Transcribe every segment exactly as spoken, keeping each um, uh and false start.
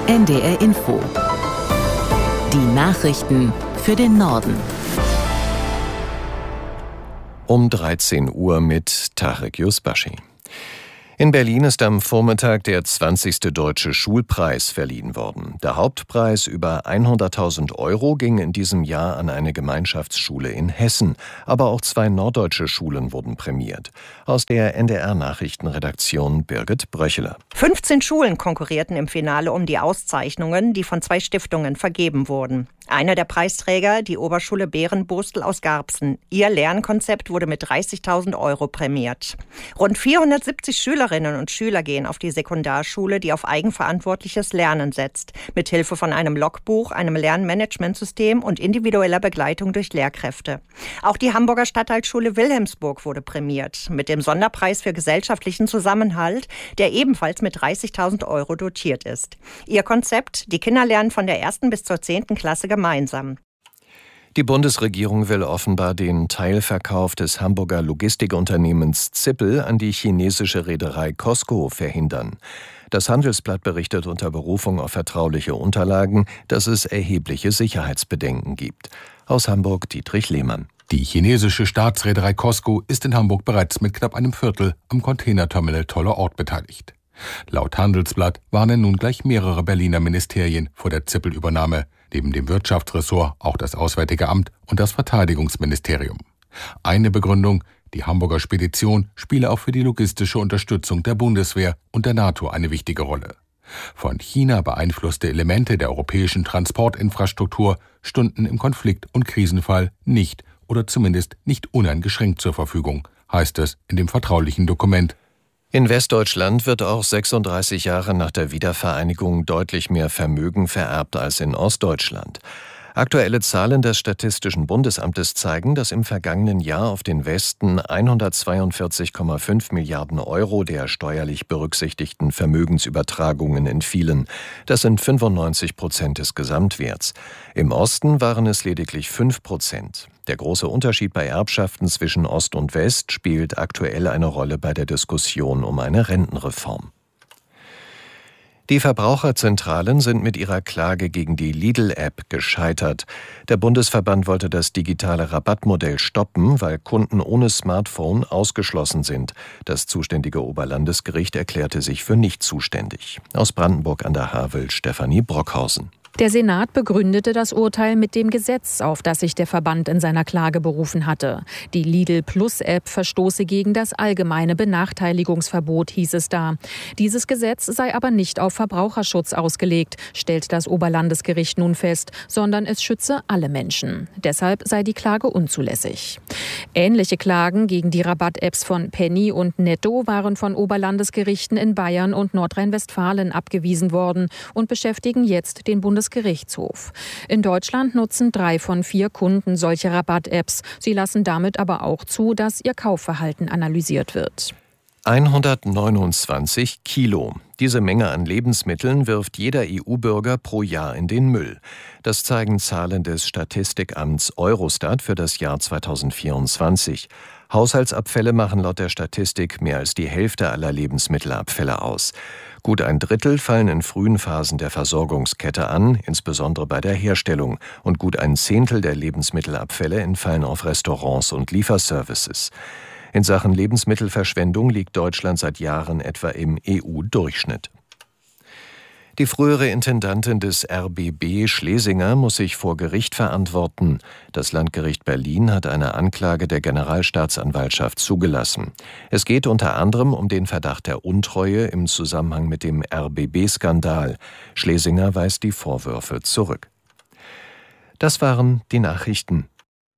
N D R Info. Die Nachrichten für den Norden. Um dreizehn Uhr mit Tarek Yusbashi. In Berlin ist am Vormittag der zwanzigste Deutsche Schulpreis verliehen worden. Der Hauptpreis über hunderttausend Euro ging in diesem Jahr an eine Gemeinschaftsschule in Hessen. Aber auch zwei norddeutsche Schulen wurden prämiert. Aus der N D R-Nachrichtenredaktion Birgit Bröcheler. fünfzehn Schulen konkurrierten im Finale um die Auszeichnungen, die von zwei Stiftungen vergeben wurden. Einer der Preisträger, die Oberschule Bärenbostel aus Garbsen. Ihr Lernkonzept wurde mit dreißigtausend Euro prämiert. Rund vierhundertsiebzig Schülerinnen und Schüler gehen auf die Sekundarschule, die auf eigenverantwortliches Lernen setzt. Mit Hilfe von einem Logbuch, einem Lernmanagementsystem und individueller Begleitung durch Lehrkräfte. Auch die Hamburger Stadtteilschule Wilhelmsburg wurde prämiert. Mit dem Sonderpreis für gesellschaftlichen Zusammenhalt, der ebenfalls mit dreißigtausend Euro dotiert ist. Ihr Konzept, die Kinder lernen von der ersten bis zur zehnten Klasse gemeinsam. Die Bundesregierung will offenbar den Teilverkauf des Hamburger Logistikunternehmens Zippel an die chinesische Reederei COSCO verhindern. Das Handelsblatt berichtet unter Berufung auf vertrauliche Unterlagen, dass es erhebliche Sicherheitsbedenken gibt. Aus Hamburg Dietrich Lehmann. Die chinesische Staatsreederei COSCO ist in Hamburg bereits mit knapp einem Viertel am Containerterminal Toller Ort beteiligt. Laut Handelsblatt warnen nun gleich mehrere Berliner Ministerien vor der Zippel-Übernahme, neben dem Wirtschaftsressort auch das Auswärtige Amt und das Verteidigungsministerium. Eine Begründung, die Hamburger Spedition spiele auch für die logistische Unterstützung der Bundeswehr und der NATO eine wichtige Rolle. Von China beeinflusste Elemente der europäischen Transportinfrastruktur stünden im Konflikt- und Krisenfall nicht oder zumindest nicht uneingeschränkt zur Verfügung, heißt es in dem vertraulichen Dokument. In Westdeutschland wird auch sechsunddreißig Jahre nach der Wiedervereinigung deutlich mehr Vermögen vererbt als in Ostdeutschland. Aktuelle Zahlen des Statistischen Bundesamtes zeigen, dass im vergangenen Jahr auf den Westen hundertzweiundvierzig Komma fünf Milliarden Euro der steuerlich berücksichtigten Vermögensübertragungen entfielen. Das sind fünfundneunzig Prozent des Gesamtwerts. Im Osten waren es lediglich fünf Prozent. Der große Unterschied bei Erbschaften zwischen Ost und West spielt aktuell eine Rolle bei der Diskussion um eine Rentenreform. Die Verbraucherzentralen sind mit ihrer Klage gegen die Lidl-App gescheitert. Der Bundesverband wollte das digitale Rabattmodell stoppen, weil Kunden ohne Smartphone ausgeschlossen sind. Das zuständige Oberlandesgericht erklärte sich für nicht zuständig. Aus Brandenburg an der Havel, Stefanie Brockhausen. Der Senat begründete das Urteil mit dem Gesetz, auf das sich der Verband in seiner Klage berufen hatte. Die Lidl-Plus-App verstoße gegen das allgemeine Benachteiligungsverbot, hieß es da. Dieses Gesetz sei aber nicht auf Verbraucherschutz ausgelegt, stellt das Oberlandesgericht nun fest, sondern es schütze alle Menschen. Deshalb sei die Klage unzulässig. Ähnliche Klagen gegen die Rabatt-Apps von Penny und Netto waren von Oberlandesgerichten in Bayern und Nordrhein-Westfalen abgewiesen worden und beschäftigen jetzt den Bundesgerichtshof. In Deutschland nutzen drei von vier Kunden solche Rabatt-Apps. Sie lassen damit aber auch zu, dass ihr Kaufverhalten analysiert wird. hundertneunundzwanzig Kilo. Diese Menge an Lebensmitteln wirft jeder E U-Bürger pro Jahr in den Müll. Das zeigen Zahlen des Statistikamts Eurostat für das Jahr zweitausendvierundzwanzig. Haushaltsabfälle machen laut der Statistik mehr als die Hälfte aller Lebensmittelabfälle aus. Gut ein Drittel fallen in frühen Phasen der Versorgungskette an, insbesondere bei der Herstellung. Und gut ein Zehntel der Lebensmittelabfälle entfallen auf Restaurants und Lieferservices. In Sachen Lebensmittelverschwendung liegt Deutschland seit Jahren etwa im E U-Durchschnitt. Die frühere Intendantin des R B B Schlesinger muss sich vor Gericht verantworten. Das Landgericht Berlin hat eine Anklage der Generalstaatsanwaltschaft zugelassen. Es geht unter anderem um den Verdacht der Untreue im Zusammenhang mit dem R B B-Skandal. Schlesinger weist die Vorwürfe zurück. Das waren die Nachrichten.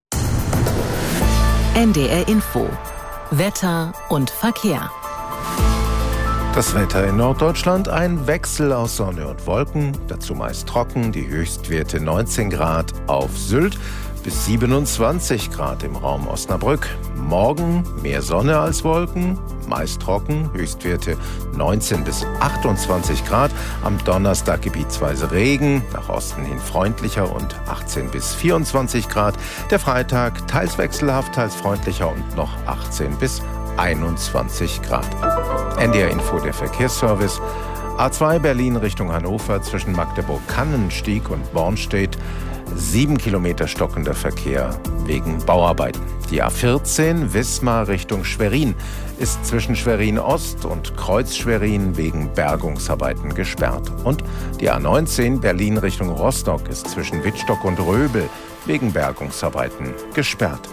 N D R Info. Wetter und Verkehr. Das Wetter in Norddeutschland, ein Wechsel aus Sonne und Wolken, dazu meist trocken, die Höchstwerte neunzehn Grad auf Sylt bis siebenundzwanzig Grad im Raum Osnabrück. Morgen mehr Sonne als Wolken, meist trocken, Höchstwerte neunzehn bis achtundzwanzig Grad. Am Donnerstag gebietsweise Regen, nach Osten hin freundlicher und achtzehn bis vierundzwanzig Grad. Der Freitag teils wechselhaft, teils freundlicher und noch achtzehn bis einundzwanzig Grad. N D R Info, der Verkehrsservice. A zwei Berlin Richtung Hannover zwischen Magdeburg-Kannenstieg und Bornstedt. Sieben Kilometer stockender Verkehr wegen Bauarbeiten. Die A vierzehn Wismar Richtung Schwerin ist zwischen Schwerin-Ost und Kreuz-Schwerin wegen Bergungsarbeiten gesperrt. Und die A neunzehn Berlin Richtung Rostock ist zwischen Wittstock und Röbel wegen Bergungsarbeiten gesperrt.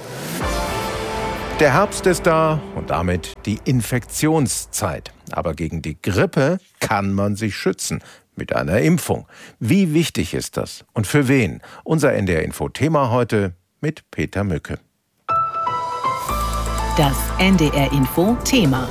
Der Herbst ist da und damit die Infektionszeit. Aber gegen die Grippe kann man sich schützen. Mit einer Impfung. Wie wichtig ist das? Und für wen? Unser N D R-Info-Thema heute mit Peter Mücke. Das N D R-Info-Thema.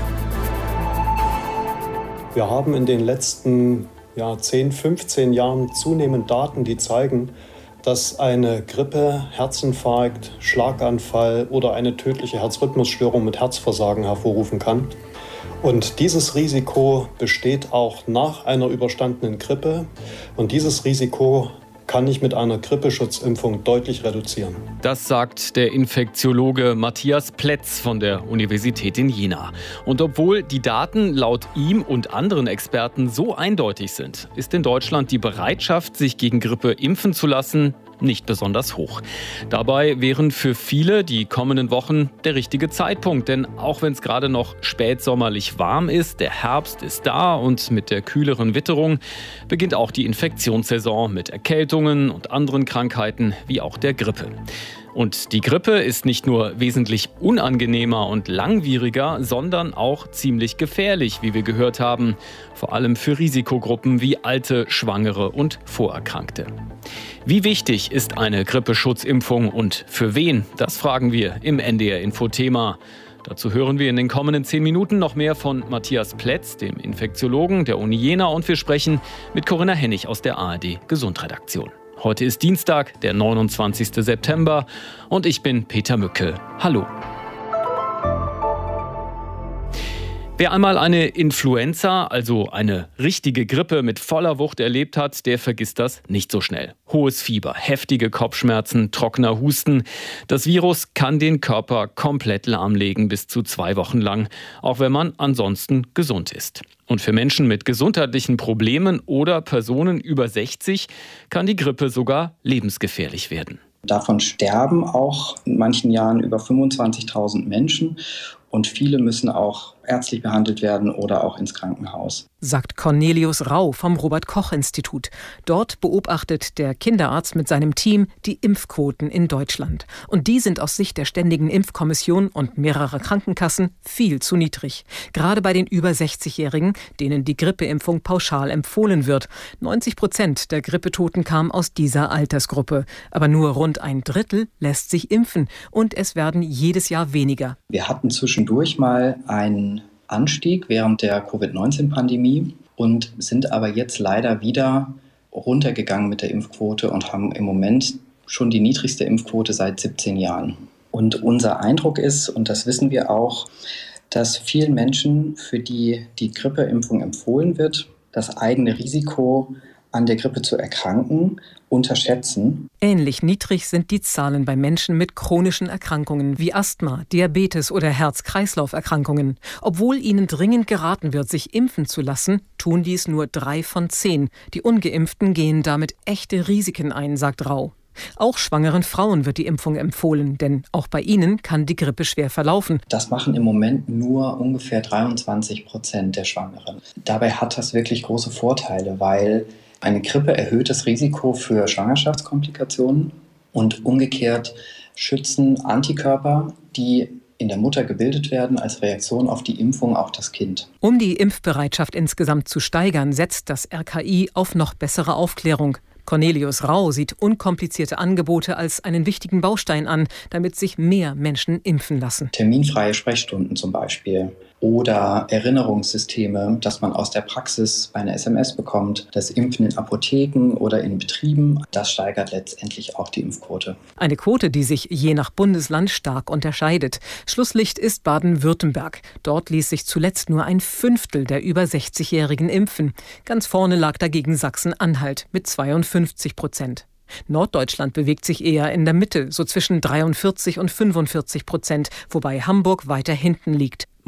Wir haben in den letzten ja, zehn, fünfzehn Jahren zunehmend Daten, die zeigen, dass eine Grippe, Herzinfarkt, Schlaganfall oder eine tödliche Herzrhythmusstörung mit Herzversagen hervorrufen kann. Und dieses Risiko besteht auch nach einer überstandenen Grippe. Und dieses Risiko kann ich mit einer Grippeschutzimpfung deutlich reduzieren. Das sagt der Infektiologe Matthias Plätz von der Universität in Jena. Und obwohl die Daten laut ihm und anderen Experten so eindeutig sind, ist in Deutschland die Bereitschaft, sich gegen Grippe impfen zu lassen, nicht besonders hoch. Dabei wären für viele die kommenden Wochen der richtige Zeitpunkt, denn auch wenn es gerade noch spätsommerlich warm ist, der Herbst ist da und mit der kühleren Witterung beginnt auch die Infektionssaison mit Erkältungen und anderen Krankheiten wie auch der Grippe. Und die Grippe ist nicht nur wesentlich unangenehmer und langwieriger, sondern auch ziemlich gefährlich, wie wir gehört haben. Vor allem für Risikogruppen wie Alte, Schwangere und Vorerkrankte. Wie wichtig ist eine Grippeschutzimpfung und für wen? Das fragen wir im N D R-Info-Thema. Dazu hören wir in den kommenden zehn Minuten noch mehr von Matthias Plätz, dem Infektiologen der Uni Jena. Und wir sprechen mit Corinna Hennig aus der A R D-Gesundredaktion. Heute ist Dienstag, der neunundzwanzigster September und ich bin Peter Mücke. Hallo. Wer einmal eine Influenza, also eine richtige Grippe mit voller Wucht erlebt hat, der vergisst das nicht so schnell. Hohes Fieber, heftige Kopfschmerzen, trockener Husten. Das Virus kann den Körper komplett lahmlegen bis zu zwei Wochen lang, auch wenn man ansonsten gesund ist. Und für Menschen mit gesundheitlichen Problemen oder Personen über sechzig kann die Grippe sogar lebensgefährlich werden. Davon sterben auch in manchen Jahren über fünfundzwanzigtausend Menschen. Und viele müssen auch ärztlich behandelt werden oder auch ins Krankenhaus. Sagt Cornelius Rau vom Robert-Koch-Institut. Dort beobachtet der Kinderarzt mit seinem Team die Impfquoten in Deutschland. Und die sind aus Sicht der Ständigen Impfkommission und mehrerer Krankenkassen viel zu niedrig. Gerade bei den über sechzigjährigen, denen die Grippeimpfung pauschal empfohlen wird. neunzig Prozent der Grippetoten kamen aus dieser Altersgruppe. Aber nur rund ein Drittel lässt sich impfen. Und es werden jedes Jahr weniger. Wir hatten zwischendurch mal einen Anstieg während der Covid neunzehn Pandemie und sind aber jetzt leider wieder runtergegangen mit der Impfquote und haben im Moment schon die niedrigste Impfquote seit siebzehn Jahren. Und unser Eindruck ist, und das wissen wir auch, dass vielen Menschen, für die die Grippeimpfung empfohlen wird, das eigene Risiko an der Grippe zu erkranken, unterschätzen. Ähnlich niedrig sind die Zahlen bei Menschen mit chronischen Erkrankungen wie Asthma, Diabetes oder Herz-Kreislauf-Erkrankungen. Obwohl ihnen dringend geraten wird, sich impfen zu lassen, tun dies nur drei von zehn. Die Ungeimpften gehen damit echte Risiken ein, sagt Rau. Auch schwangeren Frauen wird die Impfung empfohlen, denn auch bei ihnen kann die Grippe schwer verlaufen. Das machen im Moment nur ungefähr dreiundzwanzig Prozent der Schwangeren. Dabei hat das wirklich große Vorteile, weil eine Grippe erhöht das Risiko für Schwangerschaftskomplikationen und umgekehrt schützen Antikörper, die in der Mutter gebildet werden, als Reaktion auf die Impfung auch das Kind. Um die Impfbereitschaft insgesamt zu steigern, setzt das R K I auf noch bessere Aufklärung. Cornelius Rau sieht unkomplizierte Angebote als einen wichtigen Baustein an, damit sich mehr Menschen impfen lassen. Terminfreie Sprechstunden zum Beispiel oder Erinnerungssysteme, dass man aus der Praxis eine S M S bekommt, das Impfen in Apotheken oder in Betrieben, das steigert letztendlich auch die Impfquote. Eine Quote, die sich je nach Bundesland stark unterscheidet. Schlusslicht ist Baden-Württemberg. Dort ließ sich zuletzt nur ein Fünftel der über sechzigjährigen impfen. Ganz vorne lag dagegen Sachsen-Anhalt mit zweiundfünfzig Prozent. Norddeutschland bewegt sich eher in der Mitte, so zwischen dreiundvierzig und fünfundvierzig Prozent, wobei Hamburg weiter hinten liegt.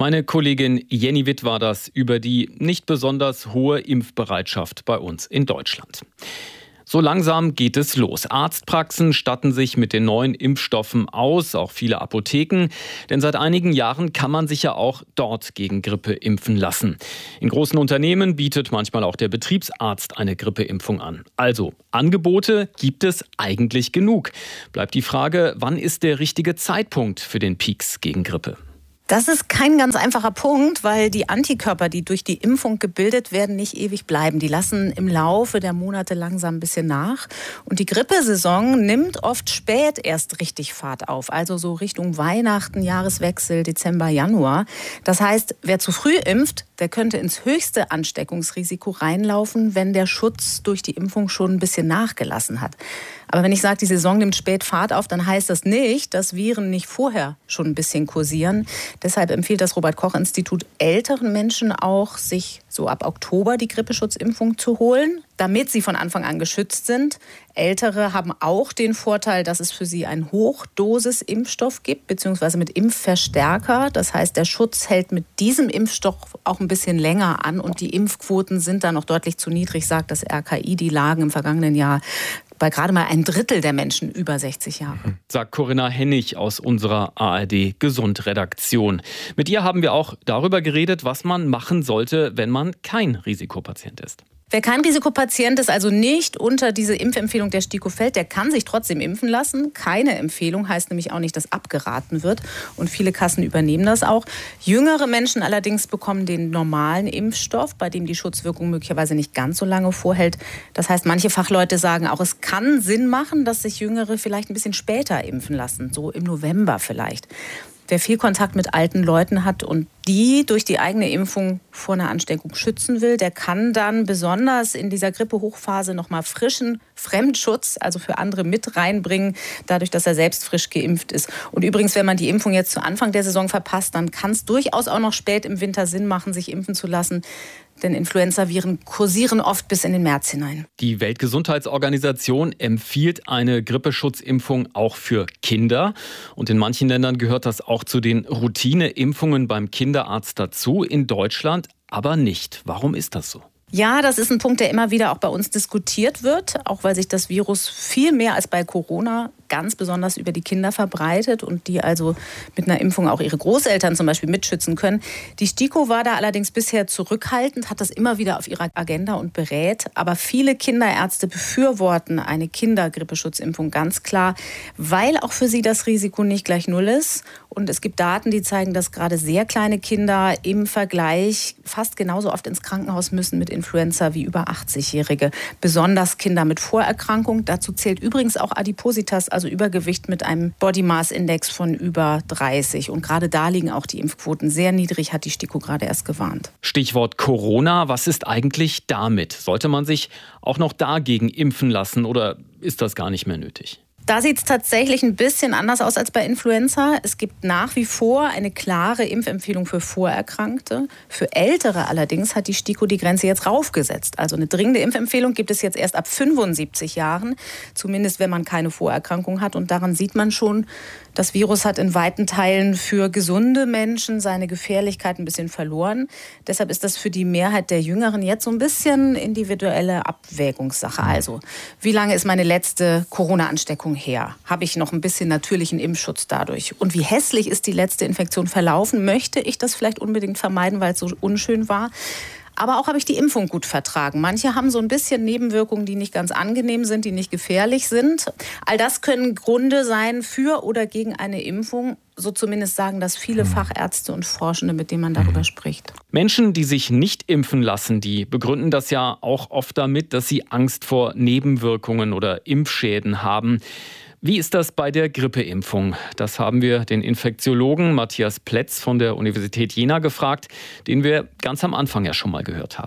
Meine Kollegin Jenny Witt war das über die nicht besonders hohe Impfbereitschaft bei uns in Deutschland. So langsam geht es los. Arztpraxen statten sich mit den neuen Impfstoffen aus, auch viele Apotheken. Denn seit einigen Jahren kann man sich ja auch dort gegen Grippe impfen lassen. In großen Unternehmen bietet manchmal auch der Betriebsarzt eine Grippeimpfung an. Also, Angebote gibt es eigentlich genug. Bleibt die Frage, wann ist der richtige Zeitpunkt für den Peaks gegen Grippe? Das ist kein ganz einfacher Punkt, weil die Antikörper, die durch die Impfung gebildet werden, nicht ewig bleiben. Die lassen im Laufe der Monate langsam ein bisschen nach. Und die Grippesaison nimmt oft spät erst richtig Fahrt auf. Also so Richtung Weihnachten, Jahreswechsel, Dezember, Januar. Das heißt, wer zu früh impft, der könnte ins höchste Ansteckungsrisiko reinlaufen, wenn der Schutz durch die Impfung schon ein bisschen nachgelassen hat. Aber wenn ich sage, die Saison nimmt spät Fahrt auf, dann heißt das nicht, dass Viren nicht vorher schon ein bisschen kursieren. Deshalb empfiehlt das Robert-Koch-Institut älteren Menschen auch, sich so ab Oktober die Grippeschutzimpfung zu holen, damit sie von Anfang an geschützt sind. Ältere haben auch den Vorteil, dass es für sie einen Hochdosis-Impfstoff gibt, beziehungsweise mit Impfverstärker. Das heißt, der Schutz hält mit diesem Impfstoff auch ein bisschen länger an und die Impfquoten sind da noch deutlich zu niedrig, sagt das R K I. Die lagen im vergangenen Jahr bei gerade mal ein Drittel der Menschen über sechzig Jahre. Sagt Corinna Hennig aus unserer A R D-Gesund-Redaktion. Mit ihr haben wir auch darüber geredet, was man machen sollte, wenn man kein Risikopatient ist. Wer kein Risikopatient ist, also nicht unter diese Impfempfehlung der STIKO fällt, der kann sich trotzdem impfen lassen. Keine Empfehlung heißt nämlich auch nicht, dass abgeraten wird. Und viele Kassen übernehmen das auch. Jüngere Menschen allerdings bekommen den normalen Impfstoff, bei dem die Schutzwirkung möglicherweise nicht ganz so lange vorhält. Das heißt, manche Fachleute sagen auch, es kann Sinn machen, dass sich Jüngere vielleicht ein bisschen später impfen lassen, so im November vielleicht. Wer viel Kontakt mit alten Leuten hat und die durch die eigene Impfung vor einer Ansteckung schützen will, der kann dann besonders in dieser Grippehochphase nochmal frischen Fremdschutz, also für andere, mit reinbringen, dadurch, dass er selbst frisch geimpft ist. Und übrigens, wenn man die Impfung jetzt zu Anfang der Saison verpasst, dann kann es durchaus auch noch spät im Winter Sinn machen, sich impfen zu lassen. Denn Influenzaviren kursieren oft bis in den März hinein. Die Weltgesundheitsorganisation empfiehlt eine Grippeschutzimpfung auch für Kinder. Und in manchen Ländern gehört das auch zu den Routineimpfungen beim Kinderarzt dazu. In Deutschland aber nicht. Warum ist das so? Ja, das ist ein Punkt, der immer wieder auch bei uns diskutiert wird, auch weil sich das Virus viel mehr als bei Corona ganz besonders über die Kinder verbreitet und die also mit einer Impfung auch ihre Großeltern zum Beispiel mitschützen können. Die STIKO war da allerdings bisher zurückhaltend, hat das immer wieder auf ihrer Agenda und berät. Aber viele Kinderärzte befürworten eine Kindergrippeschutzimpfung ganz klar, weil auch für sie das Risiko nicht gleich null ist. Und es gibt Daten, die zeigen, dass gerade sehr kleine Kinder im Vergleich fast genauso oft ins Krankenhaus müssen mit Influenza wie über achtzigjährige. Besonders Kinder mit Vorerkrankung. Dazu zählt übrigens auch Adipositas, also Übergewicht mit einem Body Mass Index von über dreißig. Und gerade da liegen auch die Impfquoten sehr niedrig, hat die STIKO gerade erst gewarnt. Stichwort Corona. Was ist eigentlich damit? Sollte man sich auch noch dagegen impfen lassen oder ist das gar nicht mehr nötig? Da sieht es tatsächlich ein bisschen anders aus als bei Influenza. Es gibt nach wie vor eine klare Impfempfehlung für Vorerkrankte. Für Ältere allerdings hat die STIKO die Grenze jetzt raufgesetzt. Also eine dringende Impfempfehlung gibt es jetzt erst ab fünfundsiebzig Jahren, zumindest wenn man keine Vorerkrankung hat. Und daran sieht man schon, das Virus hat in weiten Teilen für gesunde Menschen seine Gefährlichkeit ein bisschen verloren. Deshalb ist das für die Mehrheit der Jüngeren jetzt so ein bisschen individuelle Abwägungssache. Also, wie lange ist meine letzte Corona-Ansteckung her? Habe ich noch ein bisschen natürlichen Impfschutz dadurch? Und wie hässlich ist die letzte Infektion verlaufen? Möchte ich das vielleicht unbedingt vermeiden, weil es so unschön war? Aber auch habe ich die Impfung gut vertragen. Manche haben so ein bisschen Nebenwirkungen, die nicht ganz angenehm sind, die nicht gefährlich sind. All das können Gründe sein für oder gegen eine Impfung. So zumindest sagen das viele Fachärzte und Forschende, mit denen man darüber spricht. Menschen, die sich nicht impfen lassen, die begründen das ja auch oft damit, dass sie Angst vor Nebenwirkungen oder Impfschäden haben. Wie ist das bei der Grippeimpfung? Das haben wir den Infektiologen Matthias Plätz von der Universität Jena gefragt, den wir ganz am Anfang ja schon mal gehört haben.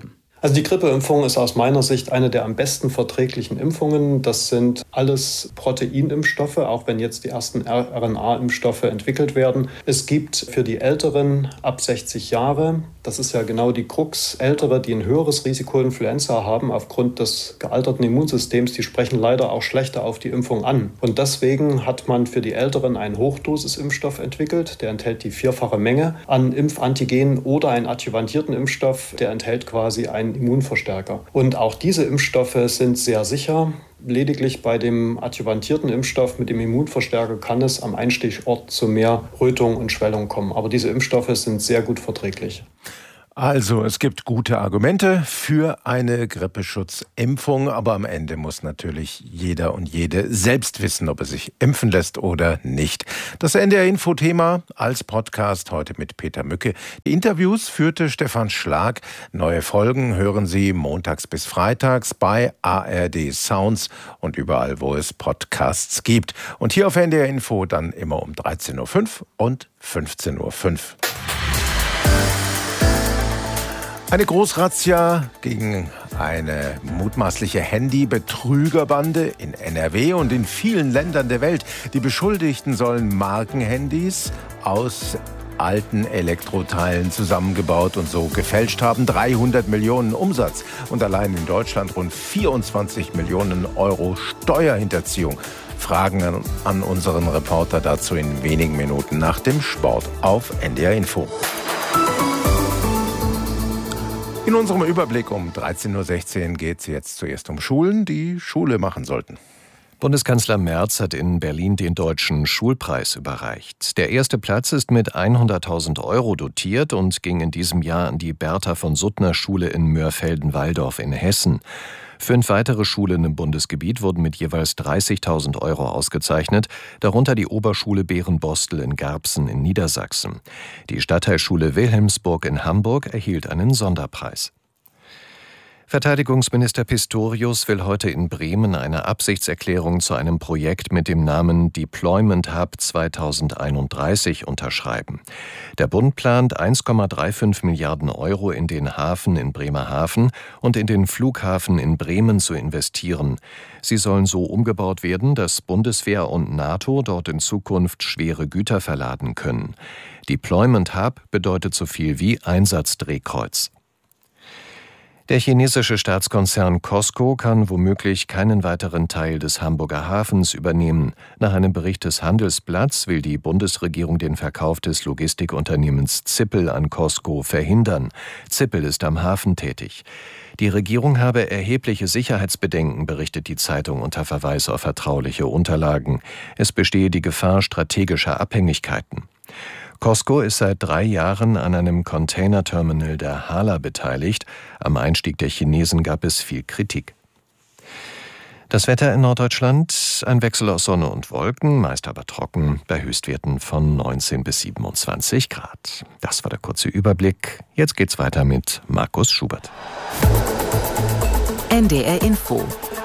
Also die Grippeimpfung ist aus meiner Sicht eine der am besten verträglichen Impfungen. Das sind alles Proteinimpfstoffe, auch wenn jetzt die ersten R N A-Impfstoffe entwickelt werden. Es gibt für die Älteren ab sechzig Jahre, das ist ja genau die Krux, Ältere, die ein höheres Risiko Influenza haben aufgrund des gealterten Immunsystems, die sprechen leider auch schlechter auf die Impfung an. Und deswegen hat man für die Älteren einen Hochdosisimpfstoff entwickelt, der enthält die vierfache Menge an Impfantigenen oder einen adjuvantierten Impfstoff, der enthält quasi einen Immunverstärker. Und auch diese Impfstoffe sind sehr sicher. Lediglich bei dem adjuvantierten Impfstoff mit dem Immunverstärker kann es am Einstichort zu mehr Rötung und Schwellung kommen. Aber diese Impfstoffe sind sehr gut verträglich. Also, es gibt gute Argumente für eine Grippeschutzimpfung, aber am Ende muss natürlich jeder und jede selbst wissen, ob er sich impfen lässt oder nicht. Das N D R-Info-Thema als Podcast heute mit Peter Mücke. Die Interviews führte Stefan Schlag. Neue Folgen hören Sie montags bis freitags bei A R D Sounds und überall, wo es Podcasts gibt. Und hier auf N D R-Info dann immer um dreizehn Uhr fünf und fünfzehn Uhr fünf. Eine Großrazzia gegen eine mutmaßliche Handy-Betrügerbande in N R W und in vielen Ländern der Welt. Die Beschuldigten sollen Markenhandys aus alten Elektroteilen zusammengebaut und so gefälscht haben. dreihundert Millionen Umsatz und allein in Deutschland rund vierundzwanzig Millionen Euro Steuerhinterziehung. Fragen an, an unseren Reporter dazu in wenigen Minuten nach dem Sport auf N D R Info. In unserem Überblick um dreizehn Uhr sechzehn geht es jetzt zuerst um Schulen, die Schule machen sollten. Bundeskanzler Merz hat in Berlin den Deutschen Schulpreis überreicht. Der erste Platz ist mit hunderttausend Euro dotiert und ging in diesem Jahr an die Bertha von Suttner Schule in Mörfelden-Walldorf in Hessen. Fünf weitere Schulen im Bundesgebiet wurden mit jeweils dreißigtausend Euro ausgezeichnet, darunter die Oberschule Berenbostel in Garbsen in Niedersachsen. Die Stadtteilschule Wilhelmsburg in Hamburg erhielt einen Sonderpreis. Verteidigungsminister Pistorius will heute in Bremen eine Absichtserklärung zu einem Projekt mit dem Namen Deployment Hub zweitausendeinunddreißig unterschreiben. Der Bund plant eins Komma fünfunddreißig Milliarden Euro in den Hafen in Bremerhaven und in den Flughafen in Bremen zu investieren. Sie sollen so umgebaut werden, dass Bundeswehr und NATO dort in Zukunft schwere Güter verladen können. Deployment Hub bedeutet so viel wie Einsatzdrehkreuz. Der chinesische Staatskonzern Costco kann womöglich keinen weiteren Teil des Hamburger Hafens übernehmen. Nach einem Bericht des Handelsblatts will die Bundesregierung den Verkauf des Logistikunternehmens Zippel an Costco verhindern. Zippel ist am Hafen tätig. Die Regierung habe erhebliche Sicherheitsbedenken, berichtet die Zeitung unter Verweis auf vertrauliche Unterlagen. Es bestehe die Gefahr strategischer Abhängigkeiten. Costco ist seit drei Jahren an einem Containerterminal der Hala beteiligt. Am Einstieg der Chinesen gab es viel Kritik. Das Wetter in Norddeutschland, ein Wechsel aus Sonne und Wolken, meist aber trocken, bei Höchstwerten von neunzehn bis siebenundzwanzig Grad. Das war der kurze Überblick. Jetzt geht's weiter mit Markus Schubert. N D R Info.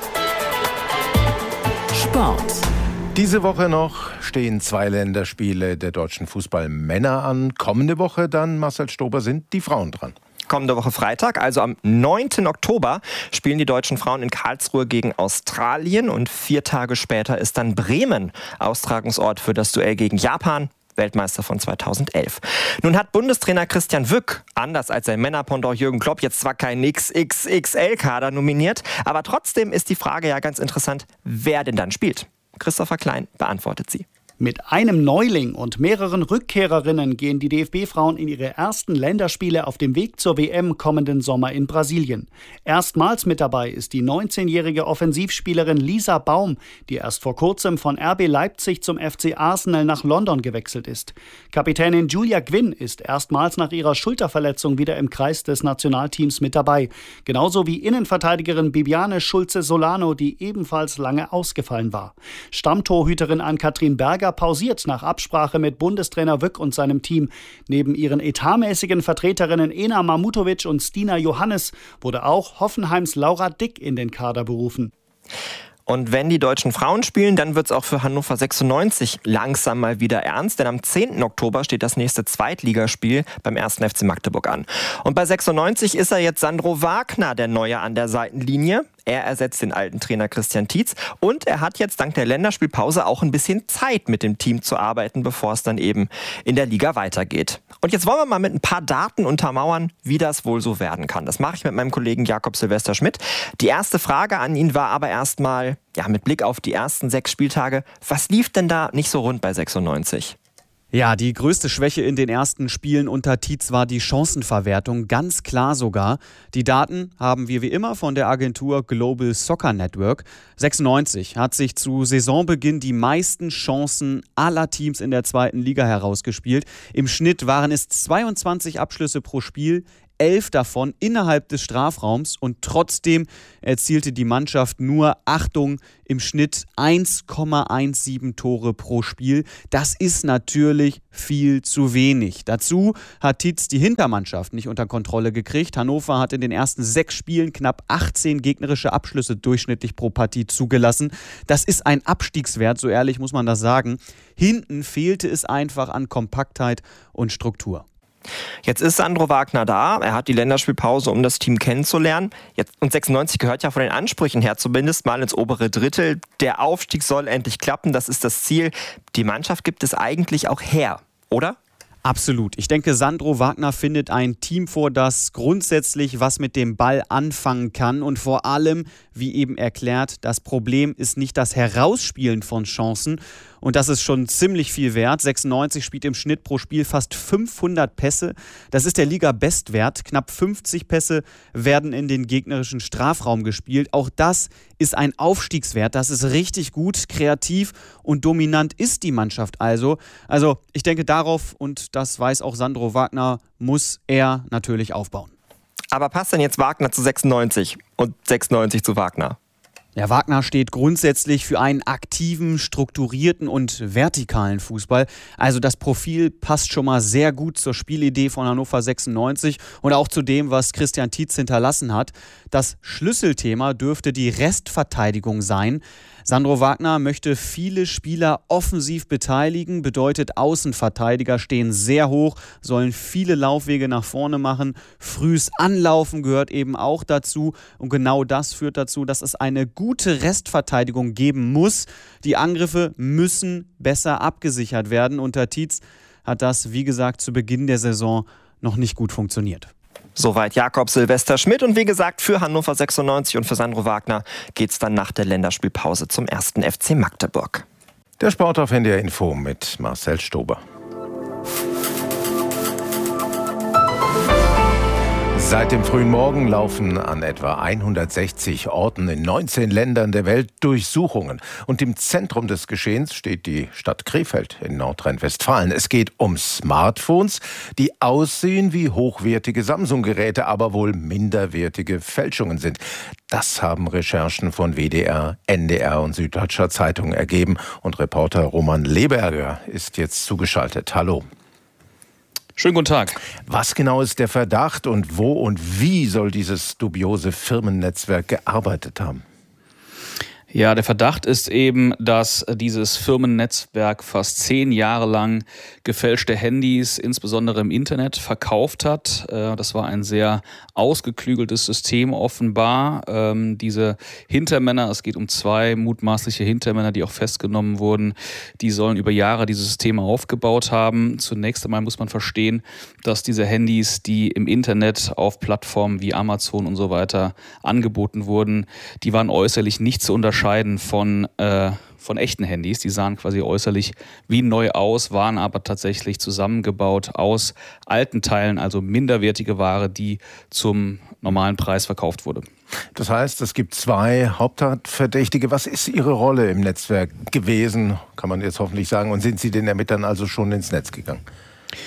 Sport. Diese Woche noch stehen zwei Länderspiele der deutschen Fußballmänner an. Kommende Woche dann, Marcel Stober, sind die Frauen dran. Kommende Woche Freitag, also am neunten Oktober, spielen die deutschen Frauen in Karlsruhe gegen Australien. Und vier Tage später ist dann Bremen Austragungsort für das Duell gegen Japan, Weltmeister von zweitausendelf. Nun hat Bundestrainer Christian Wück, anders als sein Männerpendant Jürgen Klopp, jetzt zwar keinen X X X L-Kader nominiert, aber trotzdem ist die Frage ja ganz interessant, wer denn dann spielt. Christopher Klein beantwortet sie. Mit einem Neuling und mehreren Rückkehrerinnen gehen die D F B-Frauen in ihre ersten Länderspiele auf dem Weg zur W M kommenden Sommer in Brasilien. Erstmals mit dabei ist die neunzehnjährige Offensivspielerin Lisa Baum, die erst vor kurzem von R B Leipzig zum F C Arsenal nach London gewechselt ist. Kapitänin Julia Gwynn ist erstmals nach ihrer Schulterverletzung wieder im Kreis des Nationalteams mit dabei. Genauso wie Innenverteidigerin Bibiane Schulze-Solano, die ebenfalls lange ausgefallen war. Stammtorhüterin Ann-Kathrin Berger pausiert nach Absprache mit Bundestrainer Wück und seinem Team. Neben ihren etatmäßigen Vertreterinnen Ena Mamutovic und Stina Johannes wurde auch Hoffenheims Laura Dick in den Kader berufen. Und wenn die deutschen Frauen spielen, dann wird es auch für Hannover sechsundneunzig langsam mal wieder ernst. Denn am zehnten Oktober steht das nächste Zweitligaspiel beim ersten F C Magdeburg an. Und bei sechsundneunzig ist er jetzt Sandro Wagner, der Neue an der Seitenlinie. Er ersetzt den alten Trainer Christian Tietz. Und er hat jetzt dank der Länderspielpause auch ein bisschen Zeit, mit dem Team zu arbeiten, bevor es dann eben in der Liga weitergeht. Und jetzt wollen wir mal mit ein paar Daten untermauern, wie das wohl so werden kann. Das mache ich mit meinem Kollegen Jakob Silvester Schmidt. Die erste Frage an ihn war aber erstmal, ja, mit Blick auf die ersten sechs Spieltage, was lief denn da nicht so rund bei sechsundneunzig? Ja, die größte Schwäche in den ersten Spielen unter Tietz war die Chancenverwertung, ganz klar sogar. Die Daten haben wir wie immer von der Agentur Global Soccer Network. sechsundneunzig hat sich zu Saisonbeginn die meisten Chancen aller Teams in der zweiten Liga herausgespielt. Im Schnitt waren es zweiundzwanzig Abschlüsse pro Spiel, elf davon innerhalb des Strafraums, und trotzdem erzielte die Mannschaft nur, Achtung, im Schnitt eins Komma siebzehn Tore pro Spiel. Das ist natürlich viel zu wenig. Dazu hat Tietz die Hintermannschaft nicht unter Kontrolle gekriegt. Hannover hat in den ersten sechs Spielen knapp achtzehn gegnerische Abschlüsse durchschnittlich pro Partie zugelassen. Das ist ein Abstiegswert, so ehrlich muss man das sagen. Hinten fehlte es einfach an Kompaktheit und Struktur. Jetzt ist Sandro Wagner da, er hat die Länderspielpause, um das Team kennenzulernen. Jetzt, und sechsundneunzig gehört ja von den Ansprüchen her zumindest mal ins obere Drittel. Der Aufstieg soll endlich klappen, das ist das Ziel. Die Mannschaft gibt es eigentlich auch her, oder? Absolut. Ich denke, Sandro Wagner findet ein Team vor, das grundsätzlich was mit dem Ball anfangen kann. Und vor allem, wie eben erklärt, das Problem ist nicht das Herausspielen von Chancen. Und das ist schon ziemlich viel wert. sechsundneunzig spielt im Schnitt pro Spiel fast fünfhundert Pässe. Das ist der Liga-Bestwert. Knapp fünfzig Pässe werden in den gegnerischen Strafraum gespielt. Auch das ist ein Aufstiegswert. Das ist richtig gut, kreativ und dominant ist die Mannschaft also. Also ich denke, darauf, und das weiß auch Sandro Wagner, muss er natürlich aufbauen. Aber passt denn jetzt Wagner zu sechsundneunzig und sechsundneunzig zu Wagner? Ja, Wagner steht grundsätzlich für einen aktiven, strukturierten und vertikalen Fußball. Also das Profil passt schon mal sehr gut zur Spielidee von Hannover sechsundneunzig und auch zu dem, was Christian Tietz hinterlassen hat. Das Schlüsselthema dürfte die Restverteidigung sein. Sandro Wagner möchte viele Spieler offensiv beteiligen, bedeutet, Außenverteidiger stehen sehr hoch, sollen viele Laufwege nach vorne machen. Frühes Anlaufen gehört eben auch dazu und genau das führt dazu, dass es eine gute Restverteidigung geben muss. Die Angriffe müssen besser abgesichert werden. Unter Tietz hat das, wie gesagt, zu Beginn der Saison noch nicht gut funktioniert. Soweit Jakob Silvester Schmidt. Und wie gesagt, für Hannover sechsundneunzig und für Sandro Wagner geht es dann nach der Länderspielpause zum ersten F C Magdeburg. Der Sport auf N D R Info mit Marcel Stober. Seit dem frühen Morgen laufen an etwa hundertsechzig Orten in neunzehn Ländern der Welt Durchsuchungen. Und im Zentrum des Geschehens steht die Stadt Krefeld in Nordrhein-Westfalen. Es geht um Smartphones, die aussehen wie hochwertige Samsung-Geräte, aber wohl minderwertige Fälschungen sind. Das haben Recherchen von W D R, N D R und Süddeutscher Zeitung ergeben. Und Reporter Roman Leberger ist jetzt zugeschaltet. Hallo. Schönen guten Tag. Was genau ist der Verdacht und wo und wie soll dieses dubiose Firmennetzwerk gearbeitet haben? Ja, der Verdacht ist eben, dass dieses Firmennetzwerk fast zehn Jahre lang gefälschte Handys, insbesondere im Internet, verkauft hat. Das war ein sehr ausgeklügeltes System offenbar. Diese Hintermänner, es geht um zwei mutmaßliche Hintermänner, die auch festgenommen wurden, die sollen über Jahre dieses System aufgebaut haben. Zunächst einmal muss man verstehen, dass diese Handys, die im Internet auf Plattformen wie Amazon und so weiter angeboten wurden, die waren äußerlich nicht zu unterscheiden von, äh, von echten Handys. Die sahen quasi äußerlich wie neu aus, waren aber tatsächlich zusammengebaut aus alten Teilen, also minderwertige Ware, die zum normalen Preis verkauft wurde. Das heißt, es gibt zwei Hauptverdächtige. Was ist Ihre Rolle im Netzwerk gewesen, kann man jetzt hoffentlich sagen, und sind Sie den Ermittlern also schon ins Netz gegangen?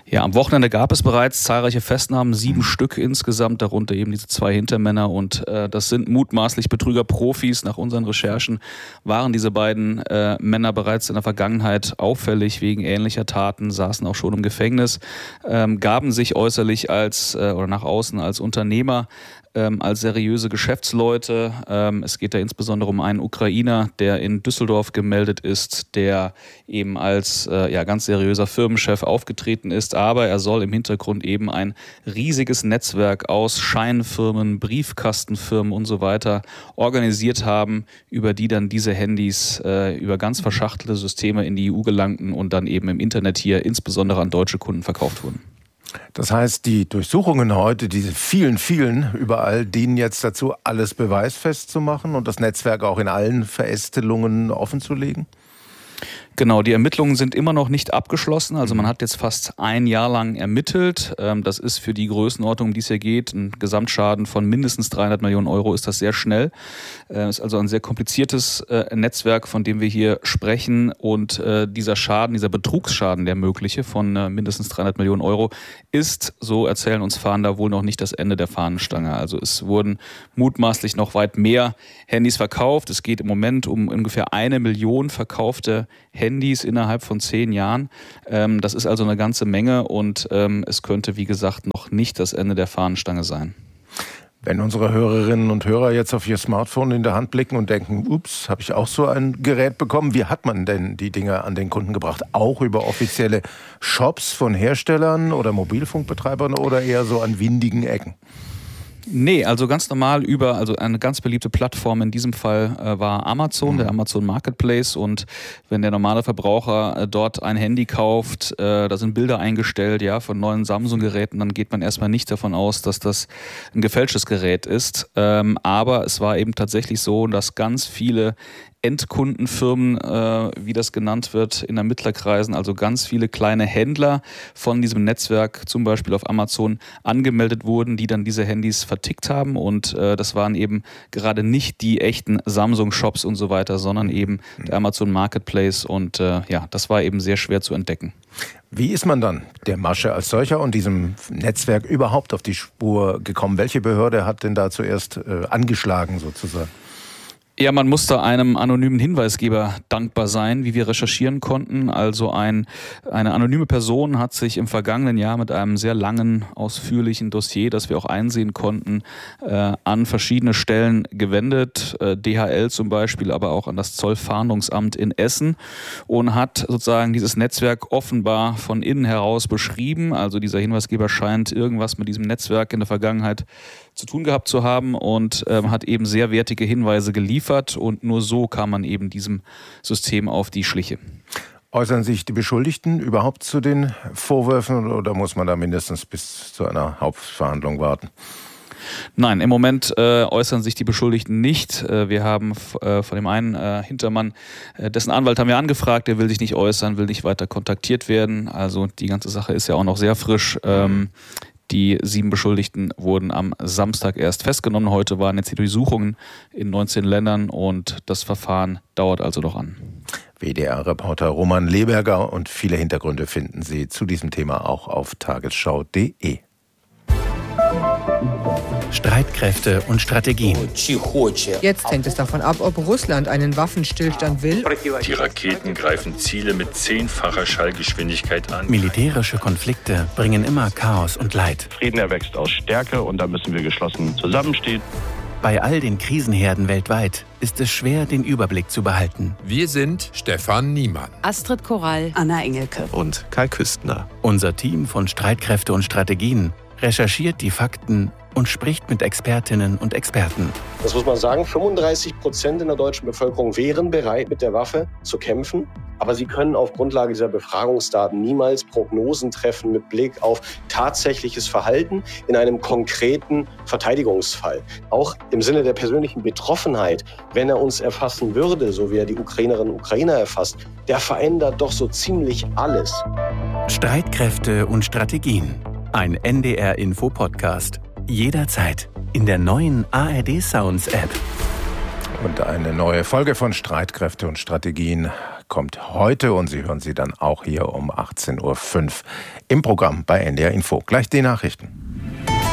Ja, am Wochenende gab es bereits zahlreiche Festnahmen, sieben mhm. Stück insgesamt, darunter eben diese zwei Hintermänner. Und äh, das sind mutmaßlich Betrügerprofis. Nach unseren Recherchen waren diese beiden äh, Männer bereits in der Vergangenheit auffällig wegen ähnlicher Taten, saßen auch schon im Gefängnis, ähm, gaben sich äußerlich als äh, oder nach außen als Unternehmer, ähm, als seriöse Geschäftsleute. Ähm, es geht da insbesondere um einen Ukrainer, der in Düsseldorf gemeldet ist, der eben als äh, ja, ganz seriöser Firmenchef aufgetreten ist. Aber er soll im Hintergrund eben ein riesiges Netzwerk aus Scheinfirmen, Briefkastenfirmen und so weiter organisiert haben, über die dann diese Handys äh, über ganz verschachtelte Systeme in die E U gelangten und dann eben im Internet hier insbesondere an deutsche Kunden verkauft wurden. Das heißt, die Durchsuchungen heute, diese vielen, vielen überall, dienen jetzt dazu, alles beweisfest zu machen und das Netzwerk auch in allen Verästelungen offenzulegen? Genau, die Ermittlungen sind immer noch nicht abgeschlossen. Also man hat jetzt fast ein Jahr lang ermittelt. Das ist für die Größenordnung, um die es hier geht, ein Gesamtschaden von mindestens dreihundert Millionen Euro, ist das sehr schnell. Es ist also ein sehr kompliziertes Netzwerk, von dem wir hier sprechen. Und dieser Schaden, dieser Betrugsschaden, der mögliche von mindestens dreihundert Millionen Euro, ist, so erzählen uns Fahnder, wohl noch nicht das Ende der Fahnenstange. Also es wurden mutmaßlich noch weit mehr Handys verkauft. Es geht im Moment um ungefähr eine Million verkaufte Handys innerhalb von zehn Jahren. Ähm, das ist also eine ganze Menge und ähm, es könnte, wie gesagt, noch nicht das Ende der Fahnenstange sein. Wenn unsere Hörerinnen und Hörer jetzt auf ihr Smartphone in der Hand blicken und denken, ups, habe ich auch so ein Gerät bekommen, wie hat man denn die Dinge an den Kunden gebracht? Auch über offizielle Shops von Herstellern oder Mobilfunkbetreibern oder eher so an windigen Ecken? Nee, also ganz normal über, also eine ganz beliebte Plattform in diesem Fall äh, war Amazon, mhm. der Amazon Marketplace, und wenn der normale Verbraucher äh, dort ein Handy kauft, äh, da sind Bilder eingestellt, ja, von neuen Samsung-Geräten, dann geht man erstmal nicht davon aus, dass das ein gefälschtes Gerät ist, ähm, aber es war eben tatsächlich so, dass ganz viele Endkundenfirmen, äh, wie das genannt wird, in Ermittlerkreisen, also ganz viele kleine Händler von diesem Netzwerk, zum Beispiel auf Amazon, angemeldet wurden, die dann diese Handys vertickt haben. Und äh, das waren eben gerade nicht die echten Samsung-Shops und so weiter, sondern eben der Amazon Marketplace. Und äh, ja, das war eben sehr schwer zu entdecken. Wie ist man dann der Masche als solcher und diesem Netzwerk überhaupt auf die Spur gekommen? Welche Behörde hat denn da zuerst äh, angeschlagen sozusagen? Ja, man musste einem anonymen Hinweisgeber dankbar sein, wie wir recherchieren konnten. Also ein, eine anonyme Person hat sich im vergangenen Jahr mit einem sehr langen, ausführlichen Dossier, das wir auch einsehen konnten, äh, an verschiedene Stellen gewendet. Äh, D H L zum Beispiel, aber auch an das Zollfahndungsamt in Essen, und hat sozusagen dieses Netzwerk offenbar von innen heraus beschrieben. Also dieser Hinweisgeber scheint irgendwas mit diesem Netzwerk in der Vergangenheit zu tun gehabt zu haben und ähm, hat eben sehr wertige Hinweise geliefert, und nur so kam man eben diesem System auf die Schliche. Äußern sich die Beschuldigten überhaupt zu den Vorwürfen oder muss man da mindestens bis zu einer Hauptverhandlung warten? Nein, im Moment äh, äußern sich die Beschuldigten nicht. Äh, wir haben f- äh, von dem einen äh, Hintermann, äh, dessen Anwalt haben wir angefragt, der will sich nicht äußern, will nicht weiter kontaktiert werden. Also die ganze Sache ist ja auch noch sehr frisch. Ähm, Die sieben Beschuldigten wurden am Samstag erst festgenommen. Heute waren jetzt die Durchsuchungen in neunzehn Ländern und das Verfahren dauert also noch an. W D R-Reporter Roman Leberger, und viele Hintergründe finden Sie zu diesem Thema auch auf tagesschau punkt de. Streitkräfte und Strategien. Jetzt hängt es davon ab, ob Russland einen Waffenstillstand will. Die Raketen greifen Ziele mit zehnfacher Schallgeschwindigkeit an. Militärische Konflikte bringen immer Chaos und Leid. Frieden erwächst aus Stärke, und da müssen wir geschlossen zusammenstehen. Bei all den Krisenherden weltweit ist es schwer, den Überblick zu behalten. Wir sind Stefan Niemann, Astrid Korall, Anna Engelke und Kai Küstner. Unser Team von Streitkräfte und Strategien recherchiert die Fakten und spricht mit Expertinnen und Experten. Das muss man sagen, fünfunddreißig Prozent in der deutschen Bevölkerung wären bereit, mit der Waffe zu kämpfen. Aber sie können auf Grundlage dieser Befragungsdaten niemals Prognosen treffen mit Blick auf tatsächliches Verhalten in einem konkreten Verteidigungsfall. Auch im Sinne der persönlichen Betroffenheit, wenn er uns erfassen würde, so wie er die Ukrainerinnen und Ukrainer erfasst, der verändert doch so ziemlich alles. Streitkräfte und Strategien. Ein N D R-Info-Podcast. Jederzeit in der neuen A R D Sounds App. Und eine neue Folge von Streitkräfte und Strategien kommt heute und Sie hören sie dann auch hier um achtzehn Uhr fünf im Programm bei N D R Info. Gleich die Nachrichten.